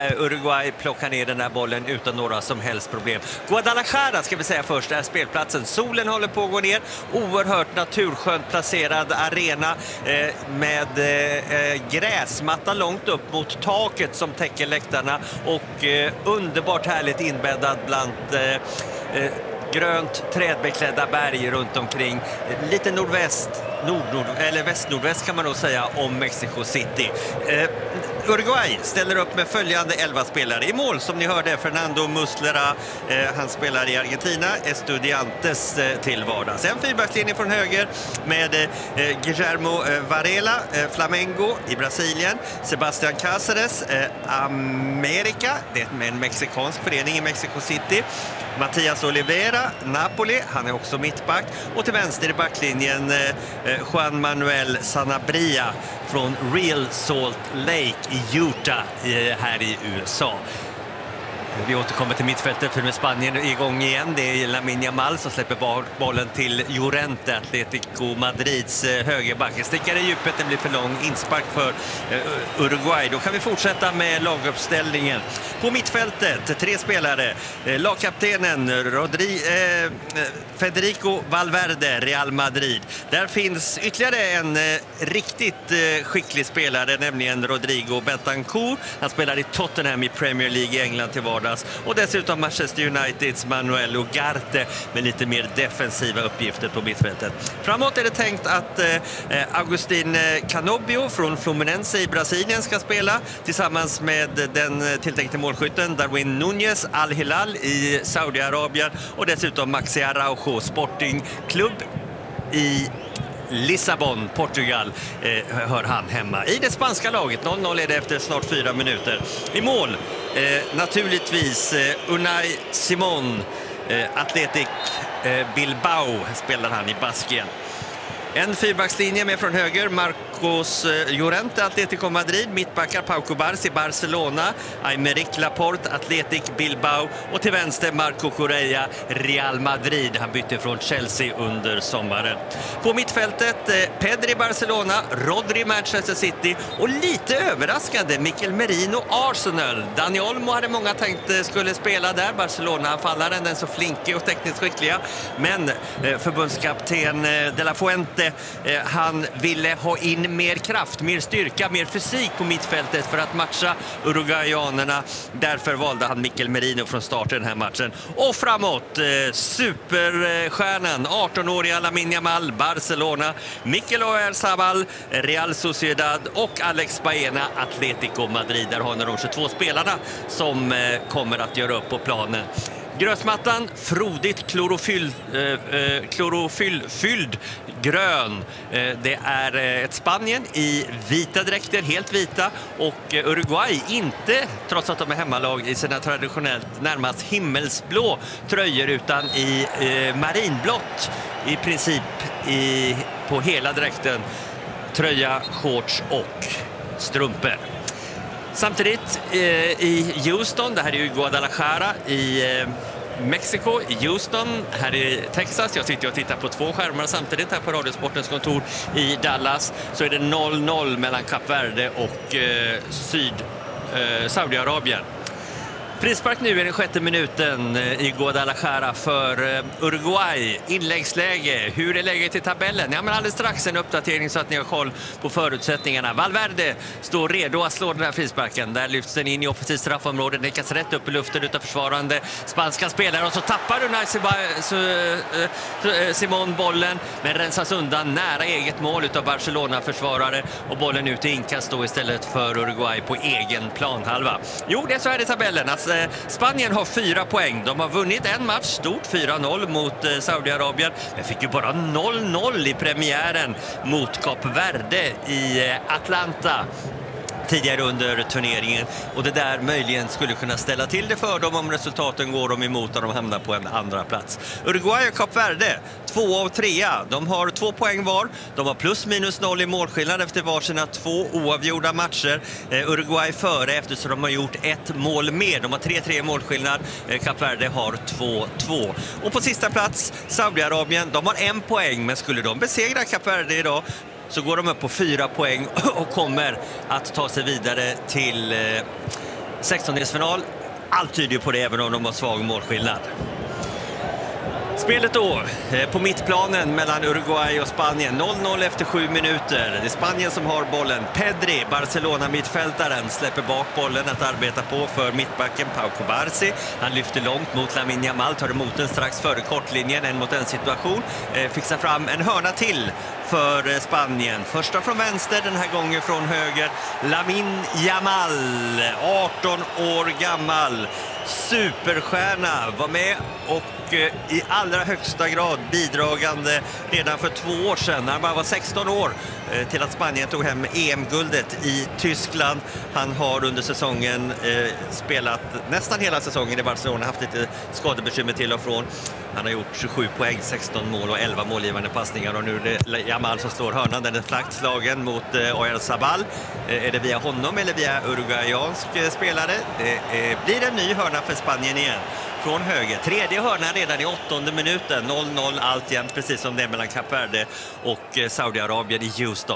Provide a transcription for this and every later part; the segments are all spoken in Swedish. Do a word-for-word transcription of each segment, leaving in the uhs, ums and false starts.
Uruguay plockar ner den här bollen utan några som helst problem. Guadalajara ska vi säga först är spelplatsen. Solen håller på att gå ner. Oerhört naturskönt placerad arena eh, med eh, gräsmatta långt upp mot taket som täcker läktarna och eh, underbart härligt inbäddad bland eh, eh, grönt trädbeklädda berg runt omkring. Lite nordväst, nord, nord, eller väst-nordväst kan man nog säga om Mexico City. Eh, Uruguay ställer upp med följande elva spelare. I mål som ni hörde Fernando Muslera, eh, han spelar i Argentina, Estudiantes eh, till vardags. En fyrbackslinje från höger med eh, Guillermo eh, Varela, eh, Flamengo i Brasilien, Sebastián Cáceres, eh, America, det är en mexikansk förening i Mexico City, Matías Olivera, Napoli, han är också mittback, och till vänster i backlinjen eh, Juan Manuel Sanabria från Real Salt Lake i Utah eh, här i U S A. Vi återkommer till mittfältet för med Spanien igång igen. Det är Lamine Yamal som släpper bollen till Llorente, Atletico Madrids högerback. Stickar i djupet, det blir för lång inspark för Uruguay. Då kan vi fortsätta med laguppställningen. På mittfältet, tre spelare. Lagkaptenen Rodri, eh, Federico Valverde, Real Madrid. Där finns ytterligare en eh, riktigt eh, skicklig spelare, nämligen Rodrigo Bentancur. Han spelar i Tottenham i Premier League i England till vardags. Och dessutom Manchester Uniteds Manuel Ugarte med lite mer defensiva uppgifter på mittfältet. Framåt är det tänkt att eh, Agustin Canobbio från Fluminense i Brasilien ska spela tillsammans med den tilltänkte målskytten Darwin Núñez Al-Hilal i Saudiarabien och dessutom Maxi Araujo, Sportingklubb i Lissabon, Portugal, eh, hör han hemma. I det spanska laget, noll noll är det efter snart fyra minuter. I mål, eh, naturligtvis eh, Unai Simón, eh, Athletic eh, Bilbao spelar han i Baskien. En fyrbackslinje med från höger Marcos Llorente, Atletico Madrid, mittbackar Pau Cubarsí, Barcelona, Aymeric Laporte, Athletic Bilbao och till vänster Marco Correa, Real Madrid. Han bytte från Chelsea under sommaren. På mittfältet Pedri, Barcelona, Rodri, Manchester City och lite överraskande Mikel Merino, Arsenal. Dani Olmo hade många tänkt skulle spela där, Barcelona-anfallaren, den så flinke och tekniskt skickliga, men förbundskapten De La Fuente, han ville ha in mer kraft, mer styrka, mer fysik på mittfältet för att matcha uruguayanerna. Därför valde han Mikel Merino från start i den här matchen. Och framåt, eh, superstjärnan, arton-åriga Lamine Yamal, Barcelona, Mikel Oyarzabal, Real Sociedad och Alex Baena, Atletico Madrid. Där har de tjugotvå spelarna som eh, kommer att göra upp på planen. Grösmattan, frodigt klorofyll, eh, eh, klorofyllfylld grön. Eh, det är eh, ett Spanien i vita dräkter, helt vita, och eh, Uruguay inte, trots att de är hemmalag, i sina traditionellt närmast himmelsblå tröjor utan i eh, marinblått i princip i, på hela dräkten. Tröja, shorts och strumpor. Samtidigt eh, i Houston, det här är ju Guadalajara i eh, Mexiko, i Houston, här i Texas. Jag sitter och tittar på två skärmar samtidigt här på Radiosportens kontor i Dallas. Så är det noll noll mellan Kap Verde och eh, Syd, eh, Saudiarabien. Frispark nu i den sjätte minuten i Guadalajara för Uruguay. Inläggsläge. Hur är läget i tabellen? Ja, men alldeles strax en uppdatering så att ni har koll på förutsättningarna. Valverde står redo att slå den här frisparken. Där lyfts den in i offensivt straffområde. Nickas rätt upp i luften utav försvarande spanska spelare. Och så tappar Unai Simón bollen, men rensas undan nära eget mål utav Barcelona-försvarare. Och bollen ut i inkast då istället för Uruguay på egen planhalva. Jo, det är så här i tabellen. Alltså, Spanien har fyra poäng. De har vunnit en match, stort fyra noll mot eh, Saudiarabien. Men fick ju bara noll noll i premiären mot Kap Verde i eh, Atlanta tidigare under turneringen, och det där möjligen skulle kunna ställa till det för dem om resultaten går dem emot och de hamnar på en andra plats. Uruguay och Kap Verde, två av trea. De har två poäng var. De har plus minus noll i målskillnad efter var sina två oavgjorda matcher. Eh, Uruguay före eftersom de har gjort ett mål mer. De har tre tre målskillnad. Eh, Kap Verde har två två. Och på sista plats Saudiarabien. De har en poäng, men skulle de besegra Kap Verde idag så går de upp på fyra poäng och kommer att ta sig vidare till sextondelsfinal. Allt tyder ju på det, även om de har svag målskillnad. Spelet då på mittplanen mellan Uruguay och Spanien. noll noll efter sju minuter. Det är Spanien som har bollen. Pedri, Barcelona-mittfältaren, släpper bak bollen att arbeta på för mittbacken Pau Cubarsí. Han lyfter långt mot Lamine Yamal, tar emot den strax före kortlinjen, en mot en situation. Fixar fram en hörna till för Spanien. Första från vänster, den här gången från höger. Lamine Yamal, arton år gammal. Superstjärna, var med och i allra högsta grad bidragande redan för två år sedan när han bara var sexton år till att Spanien tog hem E M-guldet i Tyskland. Han har under säsongen eh, spelat nästan hela säsongen i Barcelona, haft lite skadebekymmer till och från. Han har gjort tjugosju poäng, sexton mål och elva målgivande passningar, och nu är det Yamal som slår hörnan. Den är flackt slagen mot eh, Oyarzabal. Eh, är det via honom eller via uruguayansk eh, spelare? Det eh, blir en ny hörna för Spanien igen. Från höger. Tredje hörnan redan i åttonde minuten. noll noll alltjämt, precis som det är mellan Kap Verde och Saudiarabien i Houston.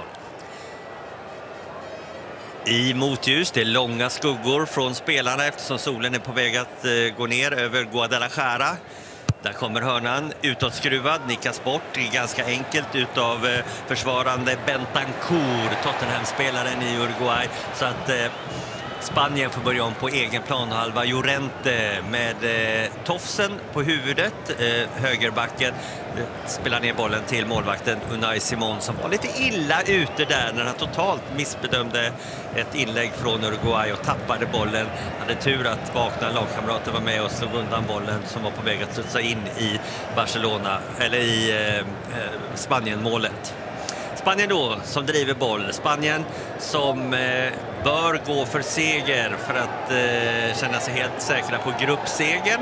I motljus, det är långa skuggor från spelarna eftersom solen är på väg att eh, gå ner över Guadalajara. Där kommer hörnan, utåtskruvad, nickas bort ganska enkelt utav eh, försvarande Bentancur, Tottenham-spelaren i Uruguay. Så att eh, Spanien får börja om på egen planhalva. Llorente med eh, tofsen på huvudet, eh, högerbacken, eh, spelar ner bollen till målvakten Unai Simón, som var lite illa ute där när han totalt missbedömde ett inlägg från Uruguay och tappade bollen. Hade tur att vakna lagkamrater var med och slog undan bollen som var på väg att studsa in i Barcelona, eller i eh, Spanien-målet. Spanien då som driver boll. Spanien som eh, bör gå för seger för att eh, känna sig helt säkra på gruppsegern.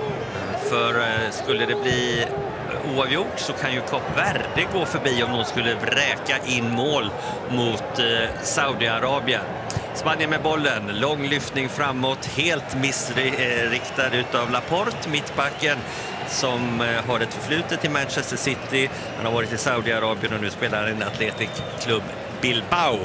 För eh, skulle det bli oavgjort så kan ju Kap Verde gå förbi om någon skulle vräka in mål mot eh, Saudiarabien. Spanien med bollen, lång lyftning framåt, helt missriktad utav Laporte, mittbacken, som har ett förflutet i Manchester City. Han har varit i Saudiarabien och nu spelar en Athletic Club Bilbao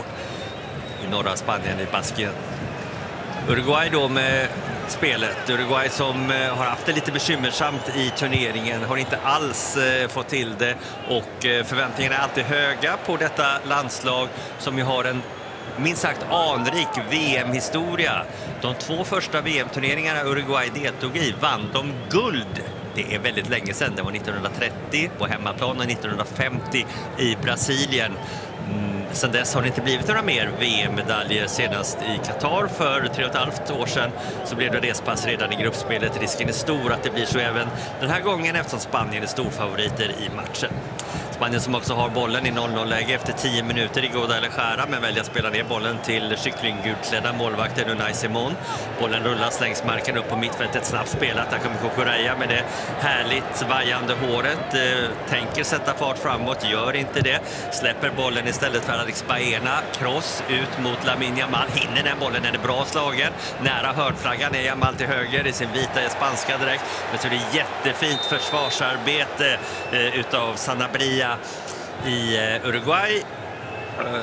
i norra Spanien, i Baskien. Uruguay då med spelet. Uruguay som har haft det lite bekymmersamt i turneringen, har inte alls fått till det, och förväntningarna är alltid höga på detta landslag som ju har en minst sagt anrik V M-historia. De två första V M-turneringarna Uruguay deltog i vann de guld. Det är väldigt länge sedan, det var nittonhundratrettio på hemmaplan och nittonhundrafemtio i Brasilien. Mm, sen dess har det inte blivit några mer V M-medaljer. Senast i Qatar för tre och ett halvt år sedan så blev det respass redan i gruppspelet. Risken är stor att det blir så även den här gången eftersom Spanien är storfavoriter i matchen. Spanien som också har bollen i noll noll-läge efter tio minuter i Guadalajara, men väljer att spela ner bollen till kycklinggulklädda målvakten Unai Simón. Bollen rullas längs marken upp på mittfältet, snabbt spelat. Där kommer Cucurella med det härligt vajande håret. Eh, tänker sätta fart framåt, gör inte det. Släpper bollen istället för Alex Baena. Cross ut mot Lamine Yamal. Hinner den bollen, är det bra slagen. Nära hörnflaggan är Yamal till höger i sin vita spanska dräkt. Men så är det jättefint försvarsarbete eh, utav Sanabria i uh, Uruguay. Uh,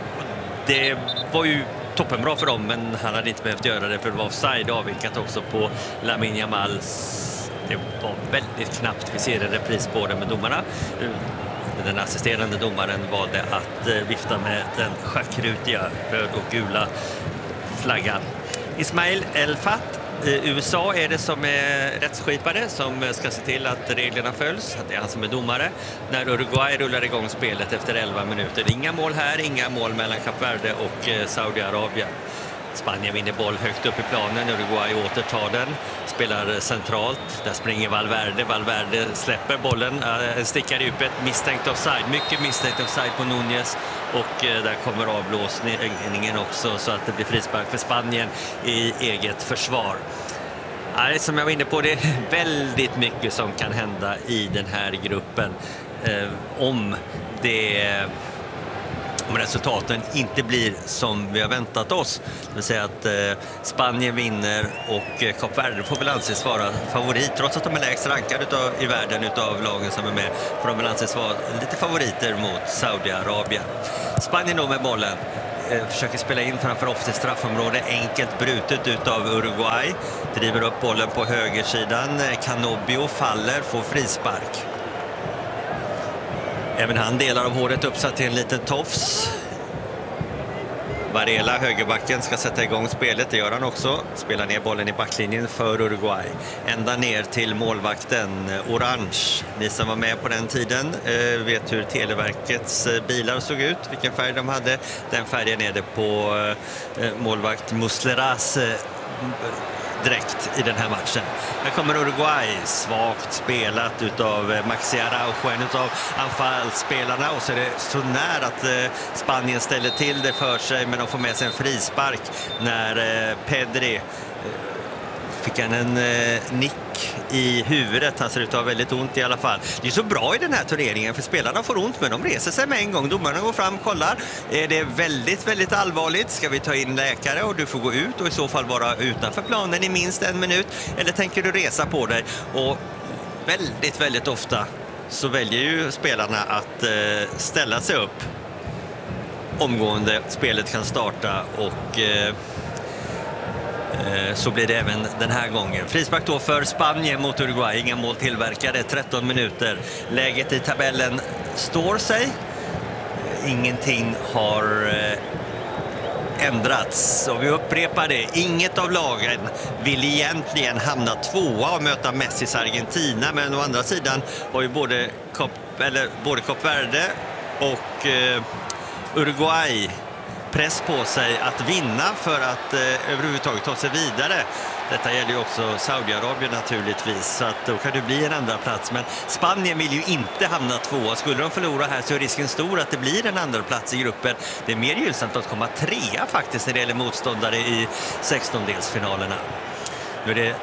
det var ju toppenbra för dem, men han hade inte behövt göra det för det var offside avvikat också på Lamine Yamals. Det var väldigt knappt, vi ser en repris på det med domarna. Uh, den assisterande domaren valde att uh, vifta med den schackrutiga röd och gula flaggan. Ismail El-Fat, i U S A är det som är rättsskipare som ska se till att reglerna följs, att det är han som är domare. När Uruguay rullar igång spelet efter elva minuter. Inga mål här, inga mål mellan Kap Verde och Saudiarabien. Spanien vinner boll högt upp i planen, Uruguay återtar den, spelar centralt, där springer Valverde, Valverde släpper bollen, äh, stickar i djupet, misstänkt offside, mycket misstänkt offside på Núñez, och äh, där kommer avblåsningen också så att det blir frispark för Spanien i eget försvar. Nej, som jag var inne på, det är väldigt mycket som kan hända i den här gruppen eh, om det om resultaten inte blir som vi har väntat oss. Det vill säga att eh, Spanien vinner och eh, Kap Verde får väl anses vara favorit. Trots att de är lägst rankade utav, i världen utav lagen som är med, får de väl anses vara lite favoriter mot Saudiarabien. Spanien då med bollen. eh, försöker spela in framför offensivt straffområde. Enkelt brutet utav Uruguay. Driver upp bollen på högersidan. Canobbio faller, får frispark. Även han delar av håret uppsatt till en liten tofs. Varela, högerbacken, ska sätta igång spelet. Det gör han också. Spelar ner bollen i backlinjen för Uruguay. Ända ner till målvakten, orange. Ni som var med på den tiden eh, vet hur Televerkets eh, bilar såg ut. Vilken färg de hade. Den färgen är det på eh, målvakt Musleras eh, direkt i den här matchen. Här kommer Uruguay, svagt spelat utav Maxi Araujo, en utav anfallsspelarna, och så är det så nära att eh, Spanien ställer till det för sig, men de får med sig en frispark när eh, Pedri eh, fick han en eh, nick i huvudet. Han ser ut att ha väldigt ont i alla fall. Det är så bra i den här turneringen, för spelarna får ont, men de reser sig med en gång. Domarna går fram, kollar. Är det väldigt, väldigt allvarligt? Ska vi ta in läkare och du får gå ut och i så fall vara utanför planen i minst en minut? Eller tänker du resa på dig? Och väldigt, väldigt ofta så väljer ju spelarna att eh, ställa sig upp omgående. Spelet kan starta och... Eh, så blir det även den här gången. Frispark då för Spanien mot Uruguay. Inga mål tillverkade, tretton minuter. Läget i tabellen står sig. Ingenting har ändrats. Och vi upprepar det. Inget av lagen vill egentligen hamna tvåa och möta Messis Argentina. Men å andra sidan har ju både Kop, eller både Kap Verde och eh, Uruguay press på sig att vinna för att eh, överhuvudtaget ta sig vidare. Detta gäller ju också Saudiarabien naturligtvis, så att då kan det bli en andra plats. Men Spanien vill ju inte hamna tvåa. Skulle de förlora här så är risken stor att det blir en andra plats i gruppen. Det är mer gynnsamt att komma trea faktiskt när det gäller motståndare i sextondelsfinalerna. Nu är det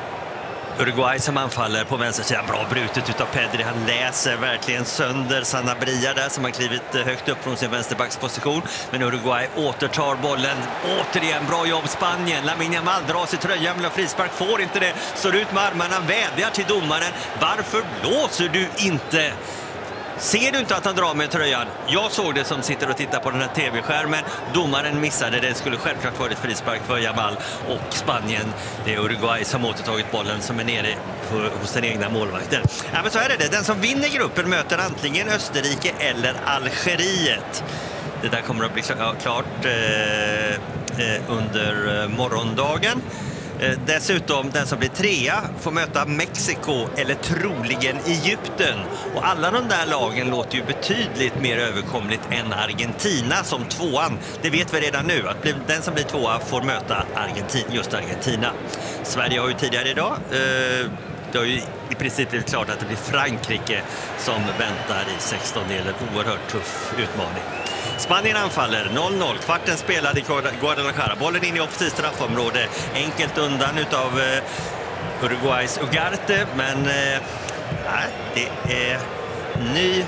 Uruguay som anfaller på vänstersidan. Bra brutet utav Pedri. Han läser verkligen sönder Sanabria där som har klivit högt upp från sin vänsterbacksposition. Men Uruguay återtar bollen. Återigen bra jobb Spanien. Lamine Yamal dras i tröjan men frispark får inte det. Står ut med armarna, vädjar till domaren. Varför blåser du inte? Ser du inte att han drar med tröjan? Jag såg det som sitter och tittar på den här tv-skärmen. Domaren missade det. Skulle självklart varit frispark för Yamal och Spanien. Det är Uruguay som återtagit bollen som är nere på, hos den egna målvakten. Ja, men så är det. Den som vinner gruppen möter antingen Österrike eller Algeriet. Det där kommer att bli klart eh, eh, under morgondagen. Dessutom, den som blir trea får möta Mexiko eller troligen Egypten. Och alla de där lagen låter ju betydligt mer överkomligt än Argentina som tvåan. Det vet vi redan nu, att den som blir tvåa får möta Argentina, just Argentina. Sverige har ju tidigare idag... Eh, Det har ju i princip blivit klart att det blir Frankrike som väntar i sextondelen. Oerhört tuff utmaning. Spanien anfaller noll noll. Kvarten spelad i Guadalajara. Bollen in i offensivt straffområde. Enkelt undan utav eh, Uruguays Ugarte. Men eh, nej, det är ny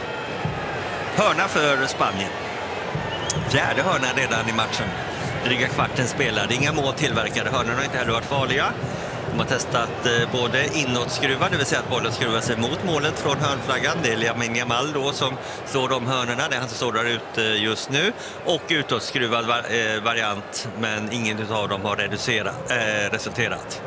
hörna för Spanien. Fjärde hörna redan i matchen. Dryga kvarten spelad. Inga mål tillverkade. Hörnorna har inte heller varit farliga. De har testat eh, både inåtskruvar, det vill säga att bollen skruvar sig mot målet från hörnflaggan. Det är Lamine Yamal då som slår de hörnorna, det är han som står där ute eh, just nu. Och utåtskruvad var, eh, variant, men ingen av dem har reducerat, eh, resulterat.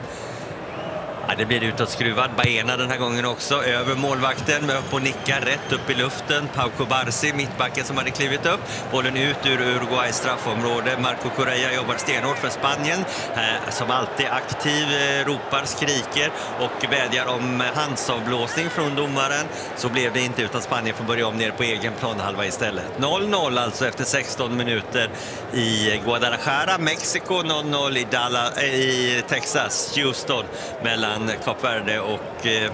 Ja, det blir utåtskruvad. Baena den här gången också. Över målvakten med upp och nickar rätt upp i luften. Pau Cubarsí, mittbacken som hade klivit upp. Bollen ut ur Uruguays straffområde. Marco Correa jobbar stenhårt för Spanien. Eh, som alltid aktiv, eh, ropar, skriker och vädjar om handsavblåsning från domaren. Så blev det inte, utan Spanien får börja om ner på egen planhalva istället. noll noll alltså efter sexton minuter i Guadalajara. Mexiko noll noll i, Dallas, äh, i Texas, Houston, mellan Kap Verde och eh,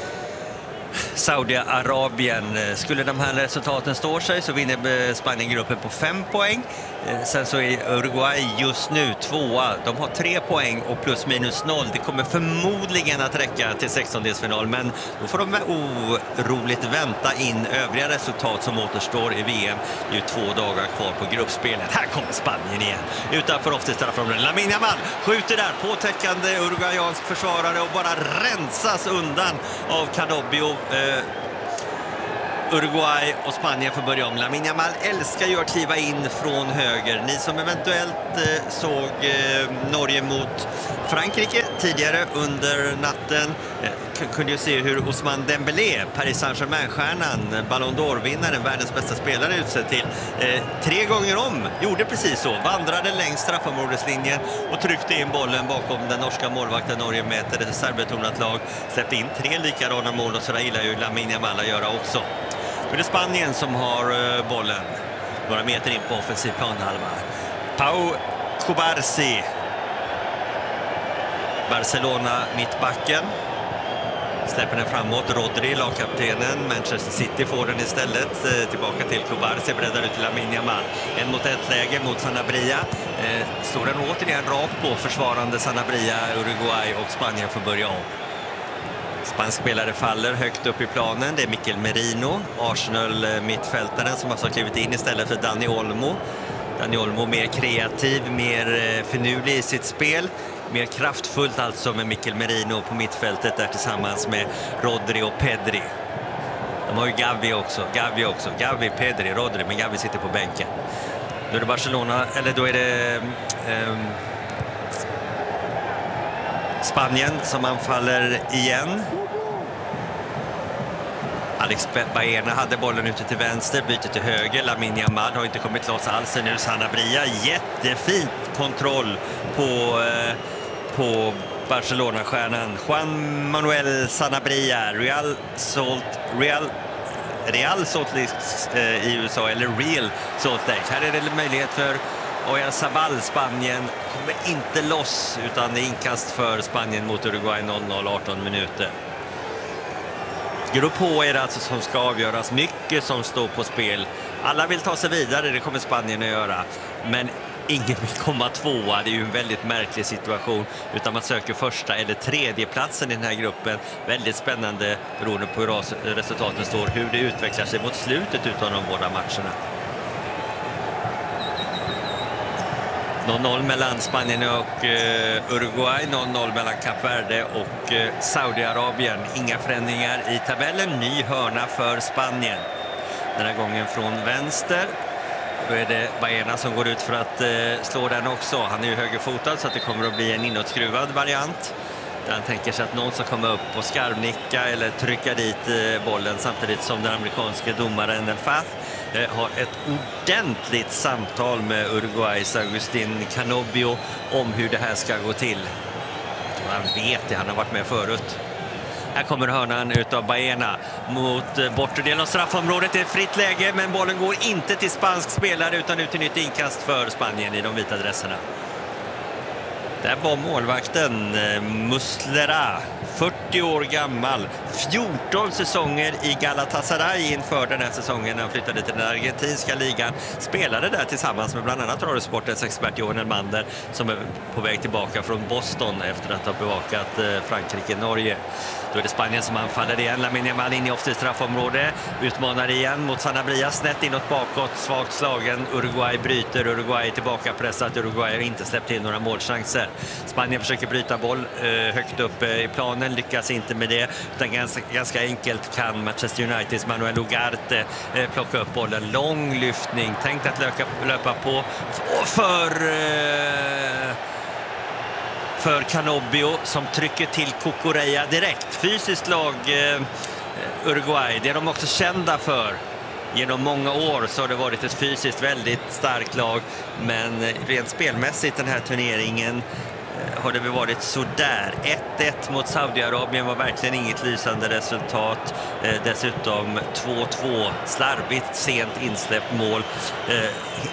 Saudiarabien. Skulle de här resultaten stå sig så vinner Spanien gruppen på fem poäng. Sen så är Uruguay just nu tvåa. De har tre poäng och plus minus noll. Det kommer förmodligen att räcka till sextondelsfinal, men då får de oroligt vänta in övriga resultat som återstår i V M. Det är ju två dagar kvar på gruppspelet. Här kommer Spanien igen. Utanför offensivt straffområde. Lamine Yamal skjuter där, påtäckande uruguayansk försvarare och bara rensas undan av Canobbio. Uruguay och Spanien får börja om. Lamine Yamal älskar ju att kliva in från höger. Ni som eventuellt eh, såg eh, Norge mot Frankrike tidigare under natten eh, kunde ju se hur Ousmane Dembélé, Paris Saint-Germain-stjärnan, Ballon d'Or-vinnaren, världens bästa spelare utsedd till, eh, tre gånger om gjorde precis så. Vandrade längs straffområdeslinjen och tryckte in bollen bakom den norska målvakten. Norge möter ett serbetonat lag, släppte in tre likadana mål och så där gillar ju Lamine Yamal att göra också. Nu är det Spanien som har uh, bollen några meter in på offensiv planhalva. Pau Cubarsí, Barcelona mittbacken, släpper den framåt. Rodri, lagkaptenen, Manchester City får den istället. Eh, tillbaka till Cubarsí, breddar ut till Lamine Yamal. En mot ett läge mot Sanabria. Eh, slår den återigen rakt på försvarande Sanabria, Uruguay, och Spanien får börja om. Spansk spelare faller högt upp i planen. Det är Mikel Merino, Arsenal-mittfältaren, som har klivit in istället för Dani Olmo. Dani Olmo mer kreativ, mer finurlig i sitt spel. Mer kraftfullt alltså med Mikel Merino på mittfältet där tillsammans med Rodri och Pedri. De har ju Gavi också, Gavi också, Gavi, Pedri, Rodri, men Gavi sitter på bänken. Då är det Barcelona, eller då är det um, Spanien som anfaller igen. Alex Baena hade bollen ute till vänster, byter till höger. Lamine Yamal har inte kommit loss alls. Nu är Sanabria, jättefint kontroll på, eh, på Barcelona-stjärnan. Juan Manuel Sanabria, Real Salt, Real, Real Salt Lake eh, i U S A, eller Real Salt Lake. Här är det möjlighet för Oyarzabal, Spanien kommer inte loss, utan det är inkast för Spanien mot Uruguay. Noll noll, arton minuter. Grupp H är det alltså som ska avgöras. Mycket som står på spel. Alla vill ta sig vidare, det kommer Spanien att göra. Men ingen vill komma tvåa. Det är ju en väldigt märklig situation. Utan man söker första eller tredje platsen i den här gruppen. Väldigt spännande beroende på hur resultaten står. Hur det utvecklar sig mot slutet utav de båda matcherna. noll noll mellan Spanien och uh, Uruguay, noll noll mellan Kap Verde och uh, Saudiarabien. Inga förändringar i tabellen, ny hörna för Spanien. Den här gången från vänster. Då är det Baena som går ut för att uh, slå den också. Han är ju högerfotad så att det kommer att bli en inåtskruvad variant. Där han tänker sig att någon ska komma upp och skarvnicka eller trycka dit uh, bollen, samtidigt som den amerikanska domaren El Fath har ett ordentligt samtal med Uruguays Agustín Canobbio om hur det här ska gå till. Han vet det, han har varit med förut. Här kommer hörnan utav Baena mot bortre delen av straffområdet. Det är ett fritt läge, men bollen går inte till spansk spelare utan ut till nytt inkast för Spanien i de vita dresserna. Där var målvakten Muslera, fyrtio år gammal, fjorton säsonger i Galatasaray inför den här säsongen. Han flyttade till den argentinska ligan, spelade där tillsammans med bland annat Radiosportens expert Johan Elmander, som är på väg tillbaka från Boston efter att ha bevakat Frankrike-Norge. Då är det Spanien som anfaller igen. Lamine Yamal in i offensivt straffområde, utmanar igen mot Sanabria, snett inåt bakåt, svagt slagen. Uruguay bryter, Uruguay tillbaka pressat. Uruguay har inte släppt till några målchanser. Spanien försöker bryta boll eh, högt upp eh, i planen, lyckas inte med det, utan ganska, ganska enkelt kan Manchester Uniteds Manuel Ugarte eh, plocka upp bollen. Lång lyftning, tänkt att löka, löpa på för eh, för Canobbio, som trycker till Cucurella direkt. Fysiskt lag eh, Uruguay, det är de också kända för. Genom många år så har det varit ett fysiskt väldigt starkt lag, men rent spelmässigt den här turneringen har det väl varit sådär. ett ett mot Saudiarabien var verkligen inget lysande resultat. Eh, dessutom två två, slarvigt sent insläppt mål eh,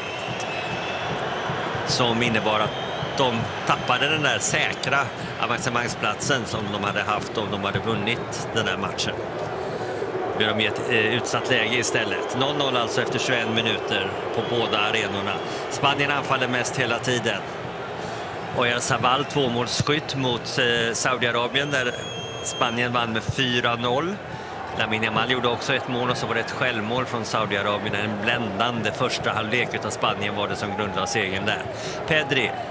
som innebar att de tappade den där säkra avancemangsplatsen som de hade haft om de hade vunnit den här matchen. Blir de i ett eh, utsatt läge istället. noll noll alltså efter tjugoen minuter på båda arenorna. Spanien anfaller mest hela tiden. Oyarzabal tvåmålsskytt mot eh, Saudiarabien där Spanien vann med fyra noll. Lamine Yamal gjorde också ett mål och så var det ett självmål från Saudiarabien. En bländande första halvlek utav Spanien var det som grundlade segern där. Pedri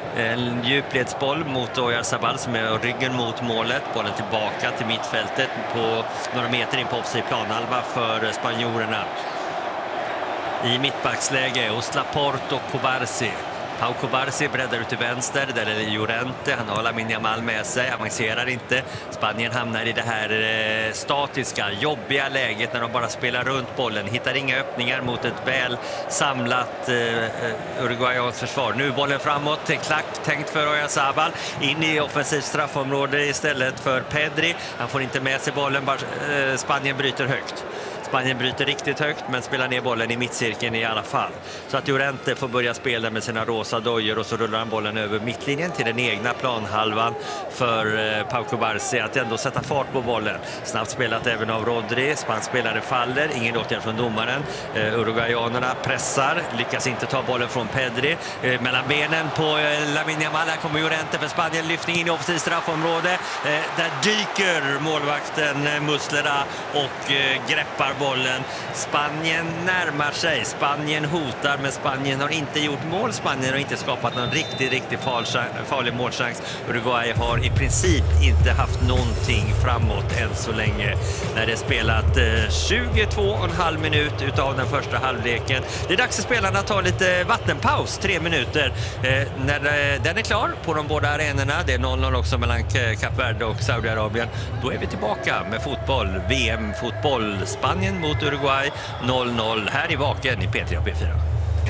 En djupledsboll mot Oyarzabal som är ryggen mot målet. Bollen tillbaka till mittfältet på några meter in på offside planhalva för spanjorerna. I mittbacksläge hos Laporte och Cobarsi. Pau Cobarsi breddar ut till vänster, där är det Llorente. Han har Lamine Yamal med sig, avancerar inte. Spanien hamnar i det här eh, statiska, jobbiga läget när de bara spelar runt bollen. Hittar inga öppningar mot ett väl samlat eh, Uruguayans försvar. Nu bollen framåt till Klack, tänkt för Oyarzabal. In i offensivt straffområde istället för Pedri. Han får inte med sig bollen, bara, eh, Spanien bryter högt. Spanien bryter riktigt högt men spelar ner bollen i mittcirkeln i alla fall. Så att Llorente får börja spela med sina rosa dojor och så rullar han bollen över mittlinjen till den egna planhalvan för eh, Pau Cobarsi att ändå sätta fart på bollen. Snabbt spelat även av Rodri. Spanspelare faller, ingen åtgärd från domaren. Eh, Uruguayanerna pressar, lyckas inte ta bollen från Pedri. Eh, mellan benen på eh, Lamine Yamal, här kommer Llorente för Spanien. Lyftning in i offensivt straffområde. Eh, där dyker målvakten eh, Muslera och eh, greppar bollen. Spanien närmar sig. Spanien hotar, men Spanien har inte gjort mål. Spanien har inte skapat någon riktigt, riktigt farlig målchans. Uruguay har i princip inte haft någonting framåt än så länge. När det är spelat tjugotvå och en halv minut utav den första halvleken. Det är dags för spelarna att ta lite vattenpaus, tre minuter. Eh, när den är klar på de båda arenorna, det är noll noll också mellan Kap Verde och Saudiarabien. Då är vi tillbaka med fotboll, V M-fotboll. Spanien mot Uruguay noll noll här i Vaken i P tre och P fyra.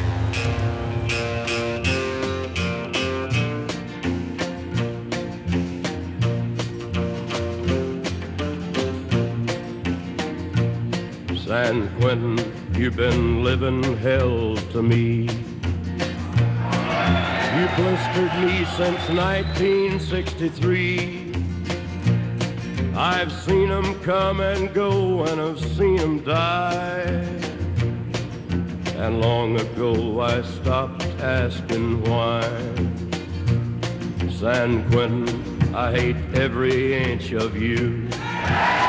San Quentin, you've been living hell to me. You blistered me since nineteen sixty-three. I've seen them come and go, and I've seen them die. And long ago I stopped asking why. San Quentin, I hate every inch of you.